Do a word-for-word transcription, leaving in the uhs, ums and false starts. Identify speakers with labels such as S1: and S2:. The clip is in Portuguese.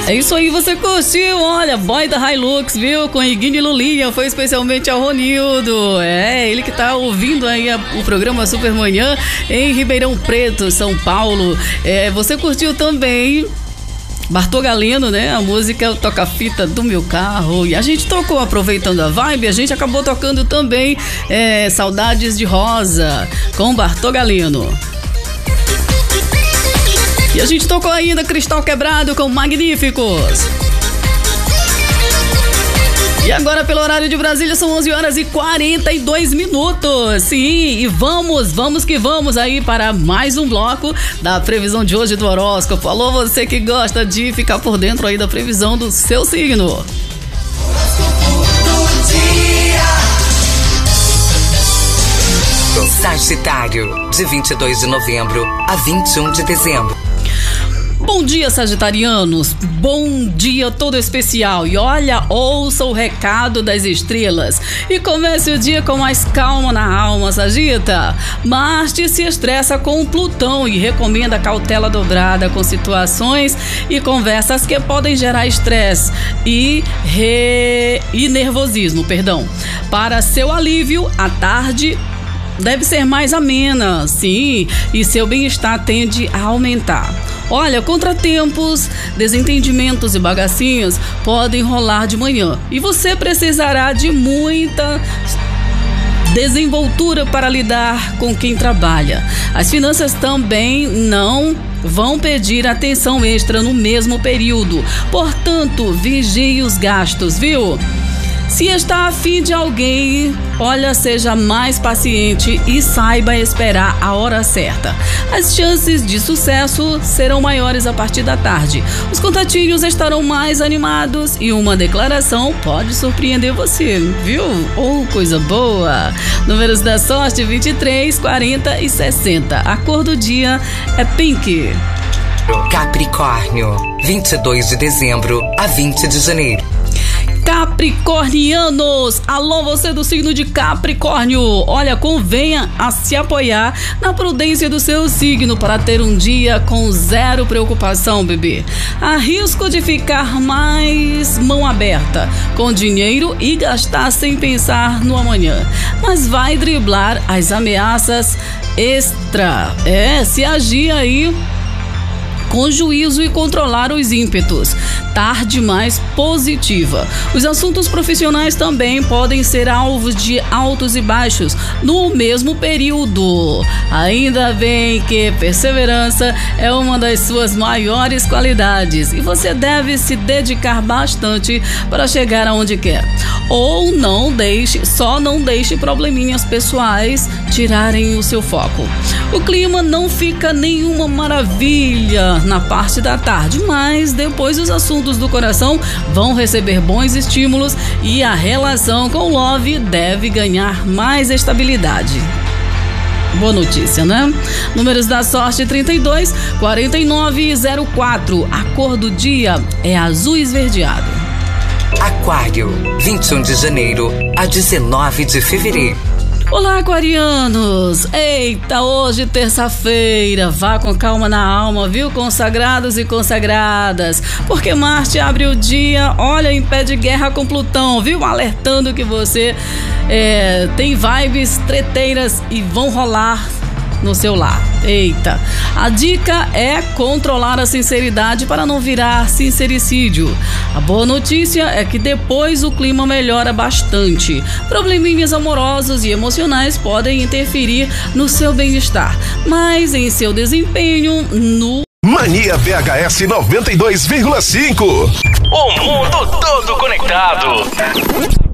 S1: É isso aí, você curtiu, olha, Boy da Hilux, viu, com Iguinho e Lulinha, foi especialmente ao Ronildo, é, ele que tá ouvindo aí a, o programa Supermanhã em Ribeirão Preto, São Paulo. É, você curtiu também Bartô Galeno, né? A música Toca-Fita do Meu Carro. E a gente tocou, aproveitando a vibe, a gente acabou tocando também é, Saudades de Rosa, com Bartô Galeno. E a gente tocou ainda Cristal Quebrado com Magníficos. E agora, pelo horário de Brasília, são onze horas e quarenta e dois minutos. Sim, e vamos, vamos que vamos aí para mais um bloco da previsão de hoje do horóscopo. Alô, você que gosta de ficar por dentro aí da previsão do seu signo.
S2: Horóscopo do dia. Sagitário, de vinte e dois de novembro a vinte e um de dezembro.
S1: Bom dia, sagitarianos, bom dia todo especial. E olha, ouça o recado das estrelas e comece o dia com mais calma na alma, Sagita. Marte se estressa com Plutão e recomenda cautela dobrada com situações e conversas que podem gerar estresse e, re... e nervosismo, perdão. Para seu alívio, à tarde deve ser mais amena, sim, e seu bem-estar tende a aumentar. Olha, contratempos, desentendimentos e bagacinhas podem rolar de manhã e você precisará de muita desenvoltura para lidar com quem trabalha. As finanças também não vão pedir atenção extra no mesmo período, portanto, vigie os gastos, viu? Se está afim de alguém, olha, seja mais paciente e saiba esperar a hora certa. As chances de sucesso serão maiores a partir da tarde. Os contatinhos estarão mais animados e uma declaração pode surpreender você, viu? Oh, coisa boa! Números da sorte: vinte e três, quarenta e sessenta. A cor do dia é pink.
S2: Capricórnio, vinte e dois de dezembro a vinte de janeiro.
S1: Capricornianos, alô, você do signo de Capricórnio, olha, convenha a se apoiar na prudência do seu signo para ter um dia com zero preocupação, bebê. Há risco de ficar mais mão aberta com dinheiro e gastar sem pensar no amanhã, mas vai driblar as ameaças extra, é, se agir aí com juízo e controlar os ímpetos. Tarde mais positiva. Os assuntos profissionais também podem ser alvos de altos e baixos no mesmo período. Ainda bem que perseverança é uma das suas maiores qualidades e você deve se dedicar bastante para chegar aonde quer. Ou não deixe, só não deixe probleminhas pessoais tirarem o seu foco. O clima não fica nenhuma maravilha na parte da tarde, mas depois os assuntos do coração vão receber bons estímulos e a relação com o Love deve ganhar mais estabilidade. Boa notícia, né? Números da sorte: trinta e dois, quarenta e nove e zero quatro. A cor do dia é azul esverdeado.
S2: Aquário, vinte e um de janeiro a dezenove de fevereiro.
S1: Olá, aquarianos! Eita, hoje terça-feira, vá com calma na alma, viu, consagrados e consagradas, porque Marte abre o dia, olha, em pé de guerra com Plutão, viu, alertando que você é, tem vibes treteiras e vão rolar no seu lar. Eita, a dica é controlar a sinceridade para não virar sincericídio. A boa notícia é que depois o clima melhora bastante. Probleminhas amorosos e emocionais podem interferir no seu bem-estar, mas em seu desempenho no
S3: Mania V H S noventa e dois vírgula cinco.
S4: O mundo todo conectado.